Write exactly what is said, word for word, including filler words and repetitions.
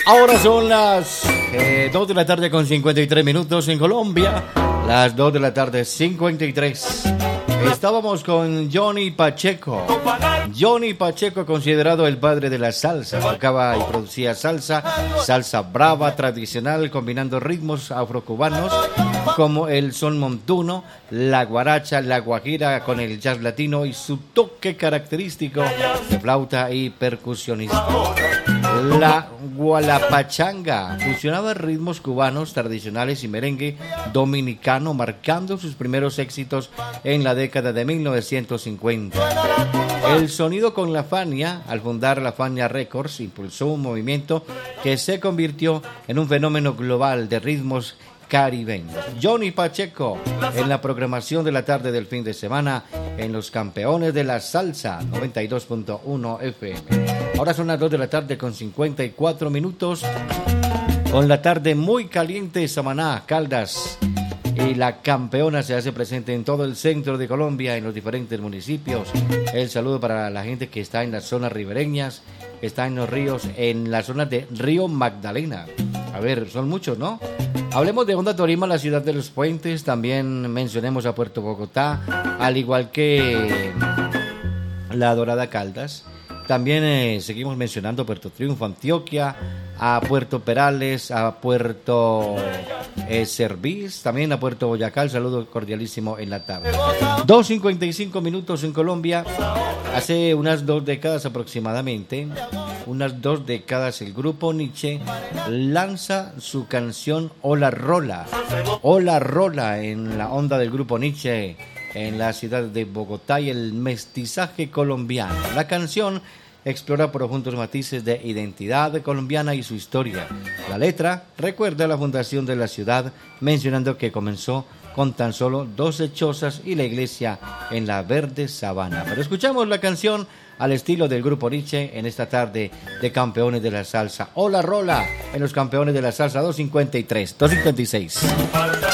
Ahora son las eh, dos de la tarde con cincuenta y tres minutos en Colombia. Las dos de la tarde cincuenta y tres. Estábamos con Johnny Pacheco. Johnny Pacheco, considerado el padre de la salsa. Tocaba y producía salsa, salsa brava, tradicional, combinando ritmos afrocubanos como el son montuno, la guaracha, la guajira con el jazz latino y su toque característico de flauta y percusionista. La gualapachanga fusionaba ritmos cubanos tradicionales y merengue dominicano, marcando sus primeros éxitos en la década de mil novecientos cincuenta. El sonido con la Fania, al fundar la Fania Records, impulsó un movimiento que se convirtió en un fenómeno global de ritmos caribeños. Johnny Pacheco en la programación de la tarde del fin de semana en los campeones de la salsa noventa y dos punto uno F M. Ahora son las dos de la tarde con cincuenta y cuatro minutos. Con la tarde muy caliente, Samaná, Caldas y la campeona se hace presente en todo el centro de Colombia, en los diferentes municipios. El saludo para la gente que está en las zonas ribereñas, que está en los ríos, en la zona de Río Magdalena. A ver, son muchos, ¿no? Hablemos de Honda Torima, la ciudad de los puentes. También mencionemos a Puerto Bogotá, al igual que la Dorada Caldas. También eh, seguimos mencionando Puerto Triunfo, Antioquia, a Puerto Perales, a Puerto eh, Cervis, también a Puerto Boyacá. El saludo cordialísimo en la tarde. dos cincuenta y cinco minutos en Colombia. Hace unas dos décadas aproximadamente, unas dos décadas, el grupo Nietzsche lanza su canción Hola Rola. Hola Rola en la onda del grupo Nietzsche en la ciudad de Bogotá y el mestizaje colombiano. La canción explora profundos matices de identidad colombiana y su historia. La letra recuerda la fundación de la ciudad, mencionando que comenzó con tan solo doce chozas y la iglesia en la verde sabana. Pero escuchamos la canción al estilo del grupo Nietzsche en esta tarde de campeones de la salsa. Hola Rola en los campeones de la salsa dos cincuenta y tres, dos cincuenta y seis.